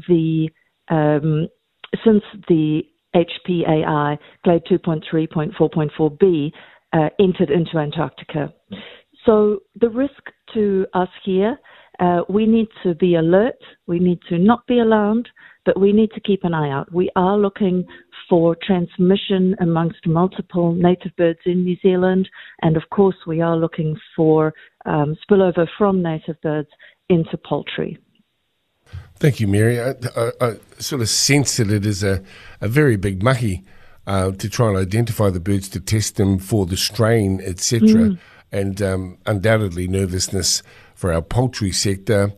the HPAI Clade 2.3.4.4b entered into Antarctica. So the risk to us here, we need to be alert, we need to not be alarmed, but we need to keep an eye out. We are looking for transmission amongst multiple native birds in New Zealand, and of course we are looking for spillover from native birds into poultry. Thank you, Mary. I sort of sense that it is a very big mahi to try and identify the birds, to test them for the strain, etc., and undoubtedly nervousness for our poultry sector,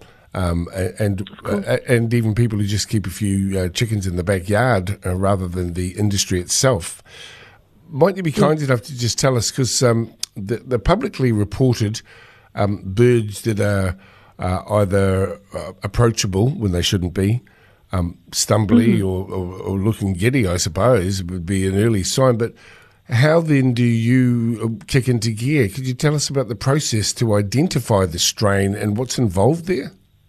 and even people who just keep a few chickens in the backyard rather than the industry itself. Might you be kind enough to just tell us, because the publicly reported birds that are either approachable when they shouldn't be, stumbly or looking giddy, I suppose, would be an early sign. But how then do you kick into gear? Could you tell us about the process to identify the strain and what's involved there?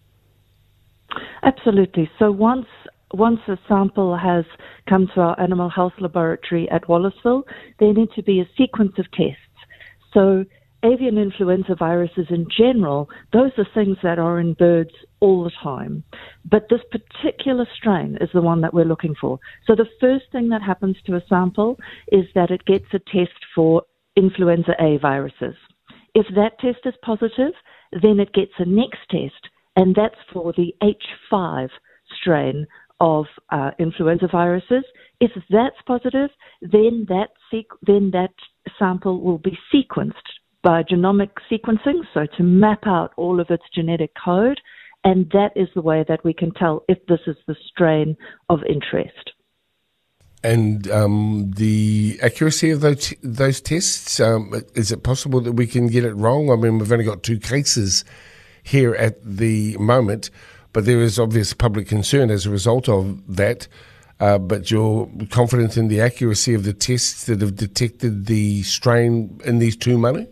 Absolutely. So once a sample has come to our animal health laboratory at Wallaceville, there need to be a sequence of tests. So avian influenza viruses in general, those are things that are in birds all the time. But this particular strain is the one that we're looking for. So the first thing that happens to a sample is that it gets a test for influenza A viruses. If that test is positive, then it gets a next test, and that's for the H5 strain of influenza viruses. If that's positive, then that sample will be sequenced by genomic sequencing, so to map out all of its genetic code, and that is the way that we can tell if this is the strain of interest. And the accuracy of those tests, is it possible that we can get it wrong? I mean, we've only got 2 cases here at the moment, but there is obvious public concern as a result of that. But you're confident in the accuracy of the tests that have detected the strain in these 2 manu?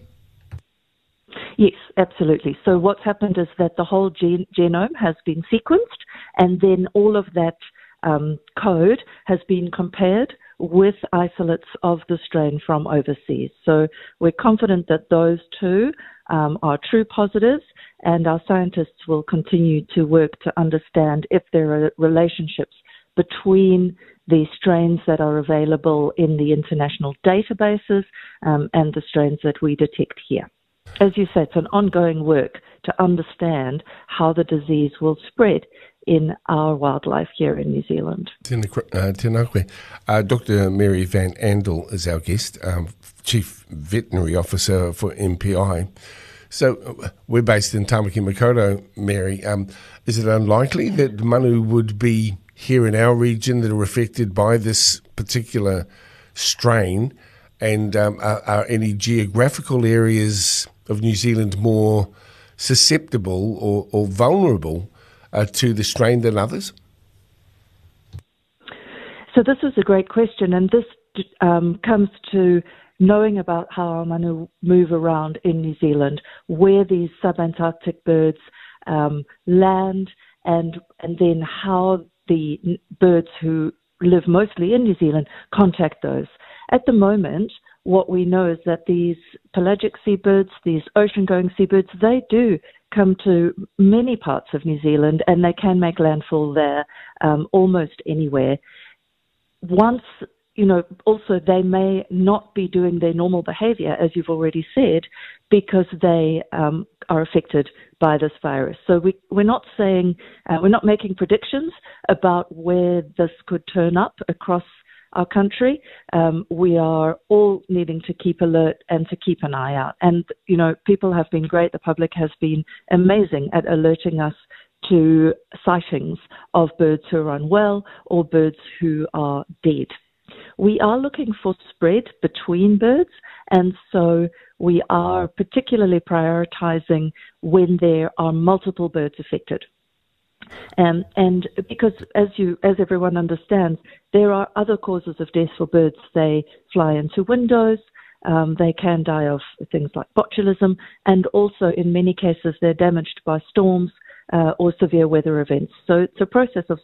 Yes, absolutely. So what's happened is that the whole genome has been sequenced, and then all of that code has been compared with isolates of the strain from overseas. So we're confident that those 2 are true positives, and our scientists will continue to work to understand if there are relationships between the strains that are available in the international databases and the strains that we detect here. As you said, it's an ongoing work to understand how the disease will spread in our wildlife here in New Zealand. Tēnā koe. Dr. Mary Van Andel is our guest, Chief Veterinary Officer for MPI. So we're based in Tamaki Makaurau, Mary. Is it unlikely that manu would be here in our region that are affected by this particular strain? And are any geographical areas of New Zealand more susceptible or vulnerable to the strain than others? So this is a great question, and this comes to knowing about how our manu move around in New Zealand, where these subantarctic birds land, and then how the birds who live mostly in New Zealand contact those. At the moment, what we know is that these pelagic seabirds, these ocean-going seabirds, they do come to many parts of New Zealand, and they can make landfall there almost anywhere. Once, also they may not be doing their normal behavior, as you've already said, because they are affected by this virus. So we're not saying, we're not making predictions about where this could turn up across our country. We are all needing to keep alert and to keep an eye out. And, people have been great. The public has been amazing at alerting us to sightings of birds who are unwell or birds who are dead. We are looking for spread between birds, and so we are particularly prioritizing when there are multiple birds affected. And because, as everyone understands, there are other causes of death for birds. They fly into windows, they can die of things like botulism, and also in many cases they're damaged by storms or severe weather events. So it's a process of